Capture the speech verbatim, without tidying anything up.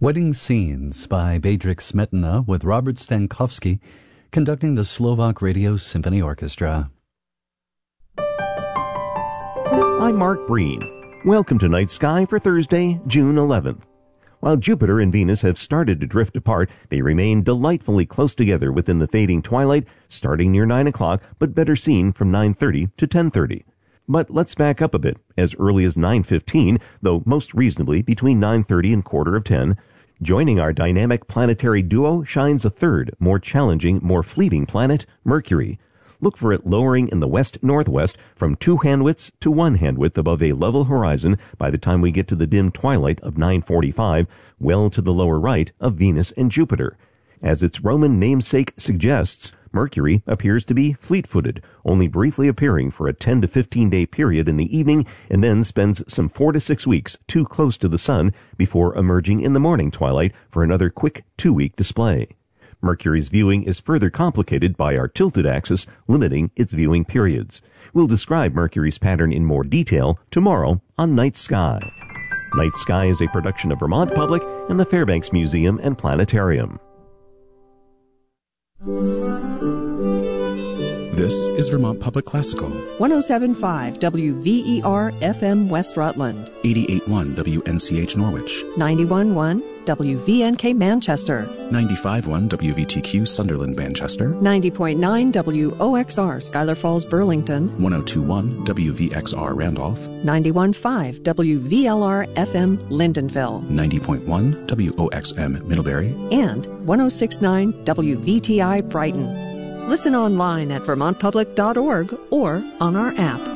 Wedding Scenes by Bedřich Smetana with Robert Stankovsky conducting the Slovak Radio Symphony Orchestra. I'm Mark Breen. Welcome to Night Sky for Thursday, June eleventh. While Jupiter and Venus have started to drift apart, they remain delightfully close together within the fading twilight, starting near nine o'clock, but better seen from nine thirty to ten thirty. But let's back up a bit, as early as nine fifteen, though most reasonably between nine thirty and quarter of ten. Joining our dynamic planetary duo shines a third, more challenging, more fleeting planet, Mercury. Look for it lowering in the west-northwest from two handwidths to one handwidth above a level horizon by the time we get to the dim twilight of nine forty-five, well to the lower right of Venus and Jupiter. As its Roman namesake suggests, Mercury appears to be fleet-footed, only briefly appearing for a ten to fifteen day period in the evening, and then spends some four to six weeks too close to the sun before emerging in the morning twilight for another quick two-week display. Mercury's viewing is further complicated by our tilted axis, limiting its viewing periods. We'll describe Mercury's pattern in more detail tomorrow on Night Sky. Night Sky is a production of Vermont Public and the Fairbanks Museum and Planetarium. This is Vermont Public Classical. one oh seven point five W V E R F M West Rutland. eighty-eight point one W N C H Norwich. ninety-one point one W V N K Manchester. ninety-five point one W V T Q Sunderland Manchester. ninety point nine W O X R Schuyler Falls Burlington. one oh two point one W V X R Randolph. ninety-one point five W V L R F M Lyndonville. ninety point one W O X M Middlebury. And one oh six point nine W V T I Brighton. Listen online at vermont public dot org or on our app.